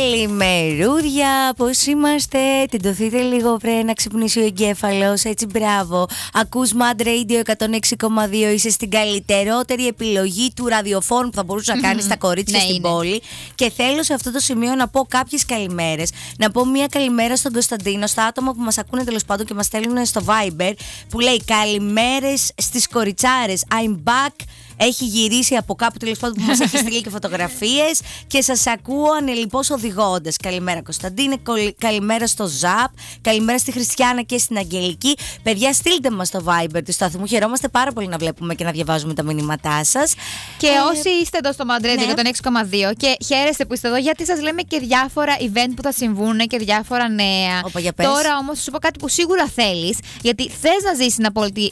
Καλημερούδια, πώς είμαστε? Τεντωθείτε λίγο, πρέπει να ξυπνήσει ο εγκέφαλος. Έτσι, μπράβο. Ακούς Mad Radio 106,2. Είσαι στην καλύτερότερη επιλογή του ραδιοφώνου που θα μπορούσε να κάνεις στα κορίτσια στην πόλη. Και θέλω σε αυτό το σημείο να πω κάποιες καλημέρες. Να πω μια καλημέρα στον Κωνσταντίνο, στα άτομα που μας ακούνε τέλος πάντων και μας στέλνουν στο Viber, που λέει καλημέρες στις κοριτσάρες. I'm back. Έχει γυρίσει από κάπου τέλος πάντων που μας έχει στείλει και φωτογραφίες και σας ακούω ανελιπώς οδηγώντας. Καλημέρα Κωνσταντίνε, καλημέρα στο Ζαπ, καλημέρα στη Χριστιάνα και στην Αγγελική. Παιδιά, στείλτε μας στο Viber του σταθμού. Χαιρόμαστε πάρα πολύ να βλέπουμε και να διαβάζουμε τα μηνύματά σας. Και όσοι είστε εδώ στο Mad Radio για τον 6,2 και χαίρεστε που είστε εδώ, γιατί σας λέμε και διάφορα event που θα συμβούν και διάφορα νέα. Τώρα όμως θα σου πω κάτι που σίγουρα θέλεις, γιατί θες να ζήσεις την απόλυτη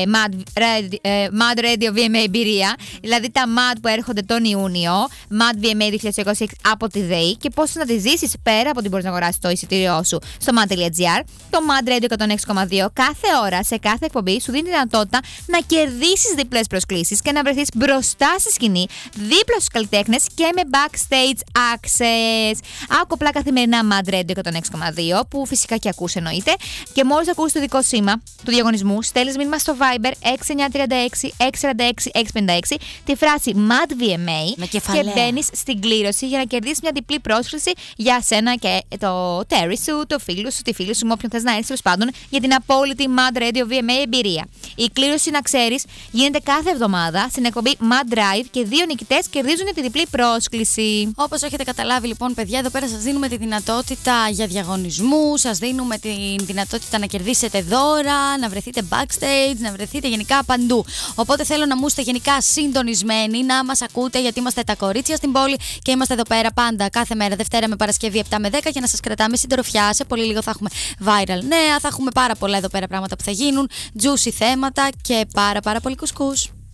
Mad Radio VMA εμπειρία. Δηλαδή τα MAD που έρχονται τον Ιούνιο, MAD VMA 2026 από τη ΔΕΗ, και πώς να τη ζήσεις πέρα από ότι μπορείς να αγοράσεις το εισιτήριό σου στο mad.gr. Το Mad Radio 106,2 κάθε ώρα σε κάθε εκπομπή σου δίνει τη δυνατότητα να κερδίσεις διπλές προσκλήσεις και να βρεθείς μπροστά στη σκηνή, δίπλα στους καλλιτέχνες και με backstage access. Άκου απλά καθημερινά Mad Radio 106,2, που φυσικά και ακούς εννοείται, και μόλις ακούσεις το δικό σήμα του διαγωνισμού, στέλνεις μήνυμα στο Viber 6936 646 656 τη φράση Mad VMA και μπαίνεις στην κλήρωση για να κερδίσεις μια διπλή πρόσκληση για σένα και το τέρι σου, το φίλο σου, τη φίλη σου, με όποιον θες να έρθεις τέλος πάντων, για την απόλυτη Mad Radio VMA εμπειρία. Η κλήρωση, να ξέρεις, γίνεται κάθε εβδομάδα στην εκπομπή Mad Drive και 2 νικητές κερδίζουν τη διπλή πρόσκληση. Όπως έχετε καταλάβει, λοιπόν, παιδιά, εδώ πέρα σας δίνουμε τη δυνατότητα για διαγωνισμού, σας δίνουμε τη δυνατότητα να κερδίσετε δώρα, να βρεθείτε backstage, να βρεθείτε γενικά παντού. Οπότε θέλω να μου είστε γενικά συντονισμένοι, να μας ακούτε, γιατί είμαστε τα κορίτσια στην πόλη και είμαστε εδώ πέρα πάντα κάθε μέρα, Δευτέρα με Παρασκευή 7 με 10, για να σας κρατάμε συντροφιά. Σε πολύ λίγο θα έχουμε viral νέα, θα έχουμε πάρα πολλά εδώ πέρα πράγματα που θα γίνουν, juicy θέματα και πάρα πολύ κουσκούς.